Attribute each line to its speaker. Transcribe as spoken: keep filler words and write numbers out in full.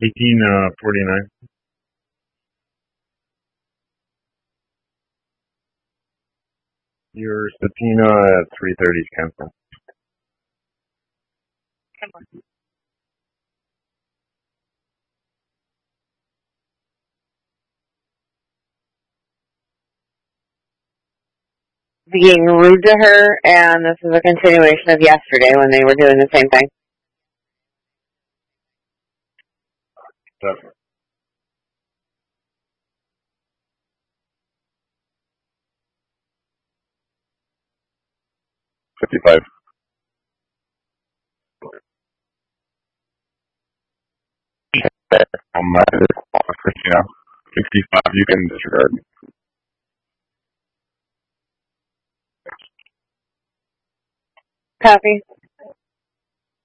Speaker 1: eighteen uh, forty-nine. Your subpoena at three thirty is canceled.
Speaker 2: Being rude to her, and this is a continuation of yesterday when they were doing the same thing.
Speaker 1: Definitely. fifty-five. Um, Christina, sixty-five, you can disregard.
Speaker 2: Copy.